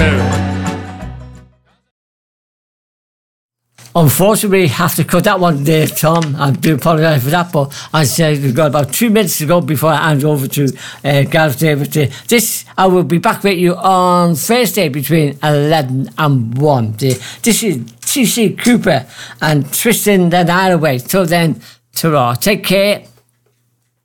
Unfortunately, we have to cut that one there, Tom. I do apologise for that, but as I said, we've got about 2 minutes to go before I hand over to Gareth Davis. I will be back with you on Thursday between 11 and 1. This is TC Cooper and Twisting the Night Away. Till then, ta-ra. Take care.